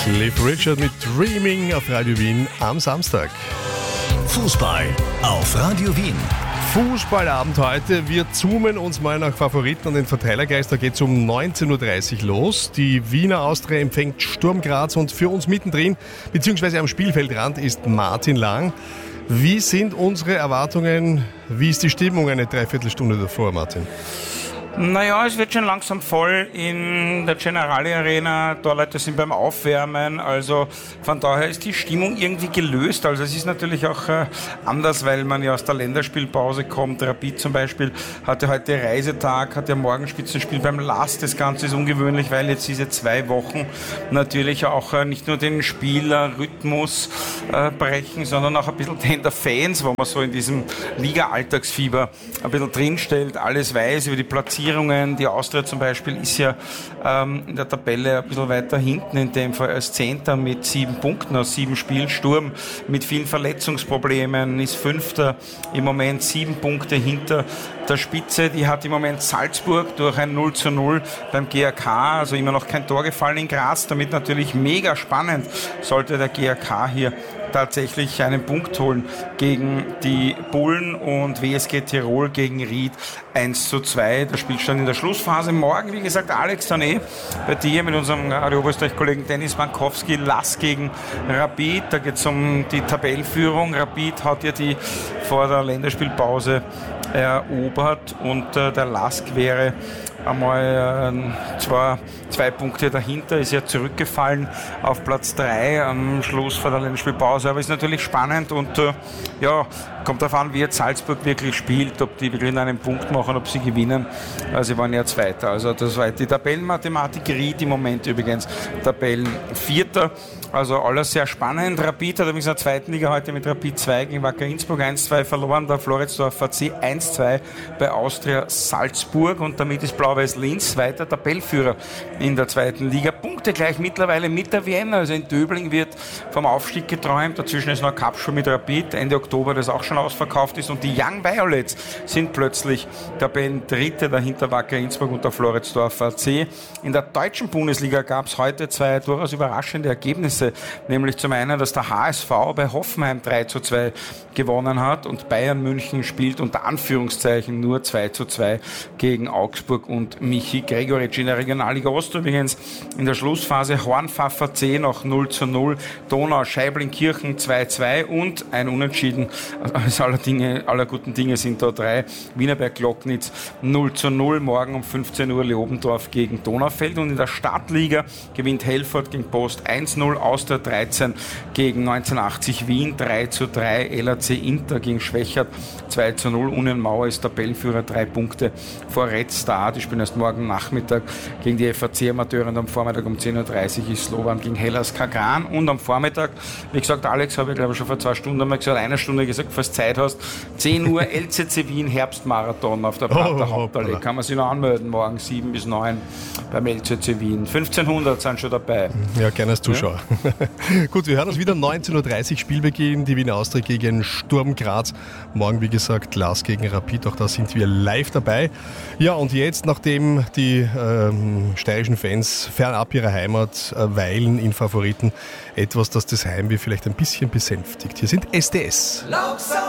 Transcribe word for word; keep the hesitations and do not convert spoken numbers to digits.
Cliff Richard mit Dreaming auf Radio Wien am Samstag. Fußball auf Radio Wien. Fußballabend heute. Wir zoomen uns mal nach Favoriten und den Verteilergeist. Da geht es um neunzehn Uhr dreißig los. Die Wiener Austria empfängt Sturm Graz und für uns mittendrin, beziehungsweise am Spielfeldrand, ist Martin Lang. Wie sind unsere Erwartungen? Wie ist die Stimmung eine Dreiviertelstunde davor, Martin? Naja, es wird schon langsam voll in der Generali Arena. Torleute sind beim Aufwärmen. Also von daher ist die Stimmung irgendwie gelöst. Also es ist natürlich auch äh, anders, weil man ja aus der Länderspielpause kommt. Rapid zum Beispiel hatte heute Reisetag, hat ja morgen Spitzenspiel beim Last. Das Ganze ist ungewöhnlich, weil jetzt diese zwei Wochen natürlich auch äh, nicht nur den Spielerrhythmus äh, brechen, sondern auch ein bisschen den der Fans, wo man so in diesem Liga-Alltagsfieber ein bisschen drinstellt, alles weiß über die Platzierung. Die Austria zum Beispiel ist ja ähm, in der Tabelle ein bisschen weiter hinten, in dem Fall als Zehnter mit sieben Punkten aus sieben Spielen. Sturm mit vielen Verletzungsproblemen ist Fünfter, im Moment sieben Punkte hinter der Spitze. Die hat im Moment Salzburg durch ein null zu null beim G A K, also immer noch kein Tor gefallen in Graz, damit natürlich mega spannend, sollte der G A K hier tatsächlich einen Punkt holen gegen die Bullen, und W S G Tirol gegen Ried eins zu zwei. Der Spielstand in der Schlussphase. Morgen, wie gesagt, Alex, dann eh bei dir mit unserem Radio Oberösterreich-Kollegen Dennis Mankowski, Lask gegen Rapid. Da geht es um die Tabellenführung. Rapid hat ja die vor der Länderspielpause erobert, und äh, der Lask wäre einmal äh, zwar zwei Punkte dahinter, ist ja zurückgefallen auf Platz drei am Schluss vor der Länderspielpause, aber ist natürlich spannend, und äh, ja, kommt darauf an, wie jetzt Salzburg wirklich spielt, ob die wirklich einen Punkt machen, ob sie gewinnen. Also sie waren ja Zweiter. Also das war die Tabellenmathematik. Ried im Moment übrigens Tabellenvierter. Also alles sehr spannend. Rapid hat übrigens in der zweiten Liga heute mit Rapid zwei gegen Wacker Innsbruck eins zwei verloren. Der Floridsdorfer C eins zwei bei Austria Salzburg, und damit ist Blau-Weiß Linz weiter Tabellführer in der zweiten Liga. Punkte gleich mittlerweile mit der Vienna. Also in Döbling wird vom Aufstieg geträumt. Dazwischen ist noch ein Cup-Spiel mit Rapid Ende Oktober, das auch schon ausverkauft ist. Und die Young Violets sind plötzlich Tabellendritte, dahinter Wacker Innsbruck und der Floridsdorfer C. In der deutschen Bundesliga gab es heute zwei durchaus überraschende Ergebnisse. Nämlich zum einen, dass der H S V bei Hoffenheim drei zu zwei gewonnen hat, und Bayern München spielt unter Anführungszeichen nur zwei zu zwei gegen Augsburg und Michi Gregoritsch. In der Regionalliga Ost übrigens in der Schlussphase Hornpfaffer C noch null zu null, Donau Scheibling-Kirchen zwei zu zwei und ein Unentschieden. Also aller, Dinge, aller guten Dinge sind da drei. Wienerberg-Glocknitz null zu null, morgen um fünfzehn Uhr Leobendorf gegen Donaufeld, und in der Stadtliga gewinnt Helford gegen Post eins zu null, Austria dreizehn gegen neunzehnhundertachtzig Wien drei zu drei, L A C Inter gegen Schwächert zwei zu null, Union Mauer ist Tabellenführer, drei Punkte vor Red Star. Die spielen erst morgen Nachmittag gegen die F A C-Amateure, und am Vormittag um zehn Uhr dreißig ist Slovan gegen Hellas Kagran, und am Vormittag, wie gesagt, Alex, habe ich glaube ich schon vor zwei Stunden einmal gesagt, eine Stunde gesagt, falls Zeit hast, zehn Uhr L C C Wien Herbstmarathon auf der Prater oh, Hauptallee. Kann man sich noch anmelden, morgen sieben bis neun beim L C C Wien. fünfzehnhundert sind schon dabei. Ja, gerne als Zuschauer. Ja. Gut, wir hören uns wieder neunzehn Uhr dreißig Spielbeginn, die Wiener Austria gegen Sturm Graz. Morgen, wie gesagt, Lask gegen Rapid, auch da sind wir live dabei. Ja, und jetzt, nachdem die ähm, steirischen Fans fernab ihrer Heimat äh, weilen in Favoriten, etwas, das das Heimweh vielleicht ein bisschen besänftigt. Hier sind S D S. Langsam